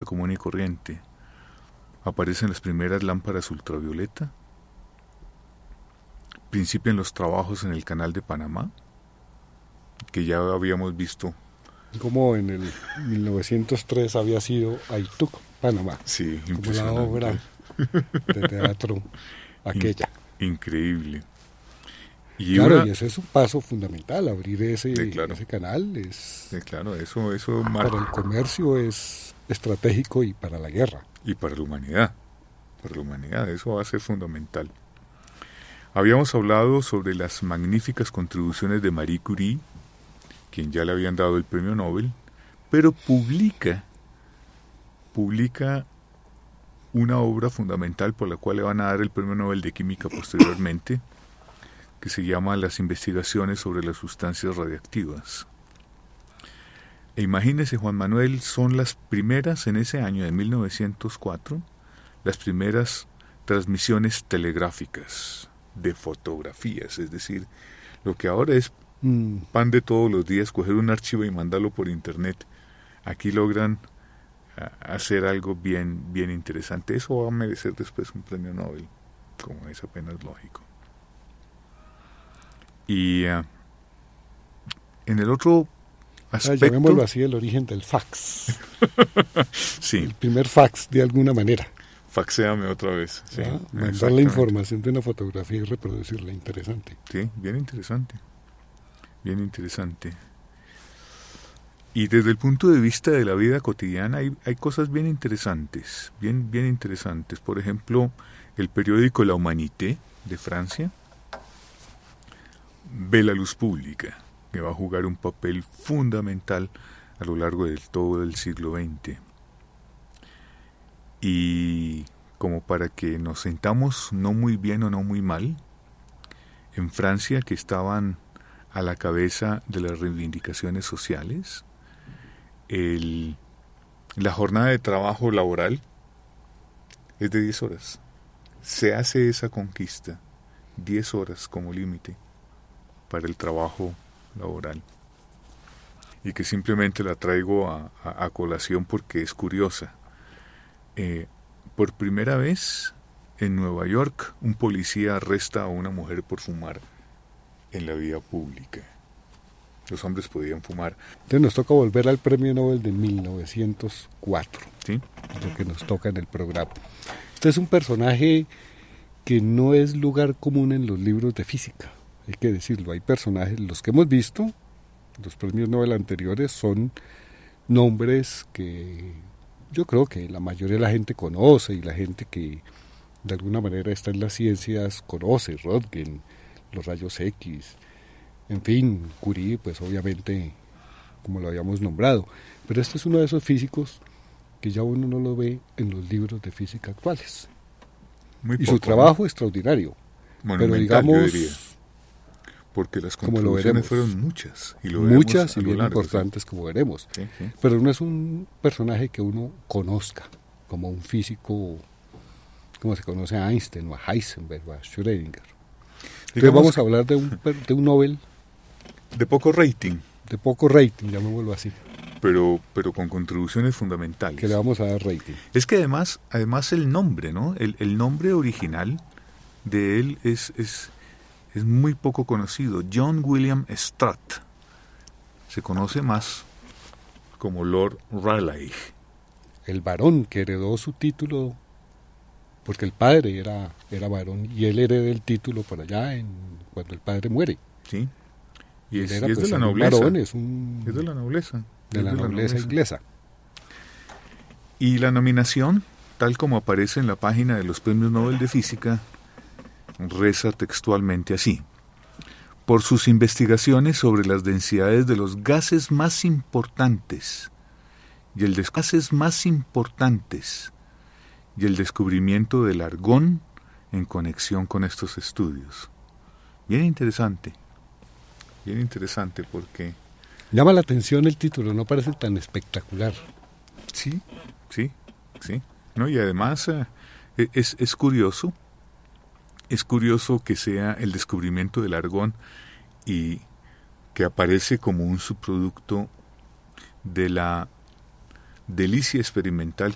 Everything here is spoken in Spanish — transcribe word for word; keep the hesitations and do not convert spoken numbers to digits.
común y corriente. Aparecen las primeras lámparas ultravioleta, principian los trabajos en el Canal de Panamá, que ya habíamos visto. Como en el mil novecientos tres había sido Aituc, Panamá. Sí, como la obra de teatro aquella. In, increíble. Y claro, una, y ese es un paso fundamental, abrir ese, sí, claro. ese canal. Es, sí, claro, eso, eso marca. Para el comercio es estratégico y para la guerra. Y para la humanidad, para la humanidad, eso va a ser fundamental. Habíamos hablado sobre las magníficas contribuciones de Marie Curie, quien ya le habían dado el premio Nobel, pero publica, publica una obra fundamental por la cual le van a dar el premio Nobel de Química posteriormente, que se llama Las investigaciones sobre las sustancias radiactivas. E imagínese, Juan Manuel, son las primeras en ese año de mil novecientos cuatro, las primeras transmisiones telegráficas de fotografías, es decir, lo que ahora es mm. pan de todos los días, coger un archivo y mandarlo por internet. Aquí logran uh, hacer algo bien, bien interesante. Eso va a merecer después un premio Nobel, como es apenas lógico. Y uh, en el otro aspecto... Ah, llamémoslo así, el origen del fax. Sí. El primer fax, de alguna manera. Faxéame otra vez. Sí, ah, mandar la información de una fotografía y reproducirla. Interesante. Sí, bien interesante. Bien interesante. Y desde el punto de vista de la vida cotidiana hay, hay cosas bien interesantes. Bien, bien interesantes. Por ejemplo, el periódico La Humanité de Francia ve la luz pública, que va a jugar un papel fundamental a lo largo de todo el siglo veinte. Y como para que nos sentamos no muy bien o no muy mal, en Francia, que estaban a la cabeza de las reivindicaciones sociales, el, la jornada de trabajo laboral es de diez horas. Se hace esa conquista, diez horas como límite para el trabajo laboral. Y que simplemente la traigo a, a, a colación porque es curiosa. Eh, por primera vez en Nueva York, un policía arresta a una mujer por fumar en la vía pública. Los hombres podían fumar. Entonces nos toca volver al premio Nobel de mil novecientos cuatro, ¿sí? Lo que nos toca en el programa. Este es un personaje que no es lugar común en los libros de física, hay que decirlo. Hay personajes, los que hemos visto, los premios Nobel anteriores, son nombres que yo creo que la mayoría de la gente conoce, y la gente que de alguna manera está en las ciencias conoce. Röntgen, los rayos X, en fin, Curie, pues obviamente, como lo habíamos nombrado. Pero este es uno de esos físicos que ya uno no lo ve en los libros de física actuales. Muy y poco, su trabajo ¿no? extraordinario. Monumental, pero digamos, yo diría. Porque las contribuciones fueron muchas. Y lo muchas y lo bien largo, importantes, ¿sí? Como veremos. Sí, sí. Pero no es un personaje que uno conozca, como un físico, como se conoce a Einstein, o a Heisenberg, o a Schrödinger. Entonces vamos a hablar de un, de un Nobel de poco rating. De poco rating, llamémoslo así. Pero, pero con contribuciones fundamentales. Que le vamos a dar rating. Es que además, además el nombre, ¿no? El, el nombre original de él es, es, es muy poco conocido. John William Strutt. Se conoce más como Lord Rayleigh. El varón que heredó su título, porque el padre era, era varón, y él hereda el título por allá en, cuando el padre muere. Sí. Y es, era, y es pues, de la nobleza. Varón, es, un, es de la nobleza. De la, de la nobleza, nobleza inglesa. Y la nominación, tal como aparece en la página de los Premios Nobel de Física, reza textualmente así: por sus investigaciones sobre las densidades de los gases más importantes y el des- gases más importantes y el descubrimiento del argón en conexión con estos estudios. Bien interesante. Bien interesante porque... Llama la atención el título, no parece tan espectacular. Sí, sí, sí. No, y además eh, es, es curioso, es curioso que sea el descubrimiento del argón y que aparece como un subproducto de la delicia experimental